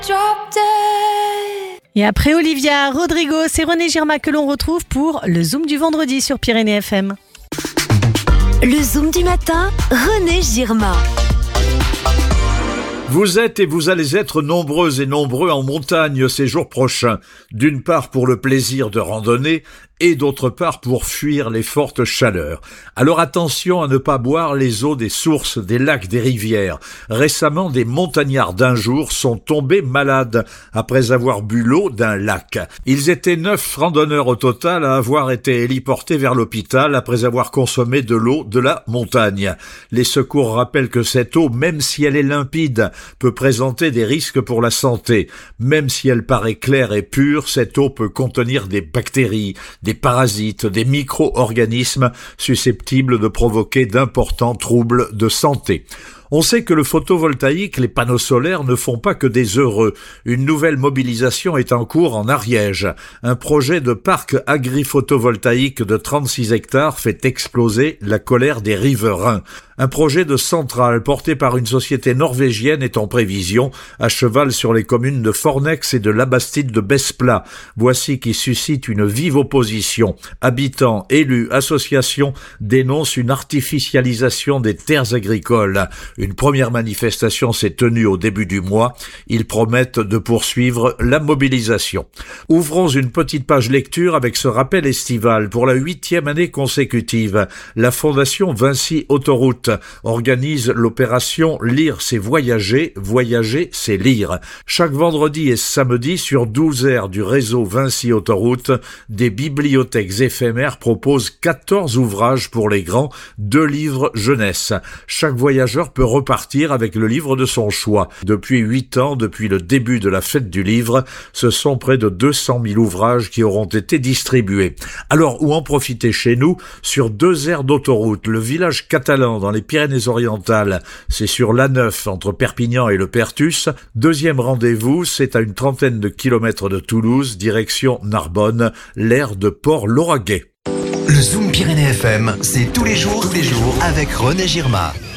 Et après Olivia Rodrigo, c'est René Girma que l'on retrouve pour le Zoom du vendredi sur Pyrénées FM. Le Zoom du matin, René Girma. Vous êtes et vous allez être nombreuses et nombreux en montagne ces jours prochains, d'une part pour le plaisir de randonner et d'autre part pour fuir les fortes chaleurs. Alors attention à ne pas boire les eaux des sources, des lacs, des rivières. Récemment, des montagnards d'un jour sont tombés malades après avoir bu l'eau d'un lac. Ils étaient 9 randonneurs au total à avoir été héliportés vers l'hôpital après avoir consommé de l'eau de la montagne. Les secours rappellent que cette eau, même si elle est limpide, peut présenter des risques pour la santé. Même si elle paraît claire et pure, cette eau peut contenir des bactéries, des parasites, des micro-organismes susceptibles de provoquer d'importants troubles de santé. On sait que le photovoltaïque, les panneaux solaires ne font pas que des heureux. Une nouvelle mobilisation est en cours en Ariège. Un projet de parc agri-photovoltaïque de 36 hectares fait exploser la colère des riverains. Un projet de centrale porté par une société norvégienne est en prévision, à cheval sur les communes de Fornex et de Labastide de Besplat. Voici qui suscite une vive opposition. Habitants, élus, associations dénoncent une artificialisation des terres agricoles. Une première manifestation s'est tenue au début du mois. Ils promettent de poursuivre la mobilisation. Ouvrons une petite page lecture avec ce rappel estival. Pour la 8e année consécutive, la Fondation Vinci Autoroute organise l'opération Lire c'est voyager, voyager c'est lire. Chaque vendredi et samedi sur 12 aires du réseau Vinci Autoroute, des bibliothèques éphémères proposent 14 ouvrages pour les grands, 2 livres jeunesse. Chaque voyageur peut repartir avec le livre de son choix. Depuis 8 ans, depuis le début de la fête du livre, ce sont près de 200 000 ouvrages qui auront été distribués. Alors, où en profiter chez nous? Sur 2 aires d'autoroute, le village catalan dans les Pyrénées-Orientales, c'est sur l'A9 entre Perpignan et le Perthus. Deuxième rendez-vous, c'est à une trentaine de kilomètres de Toulouse, direction Narbonne, l'aire de Port-Lauragais. Le Zoom Pyrénées FM, c'est tous les jours avec René Girma.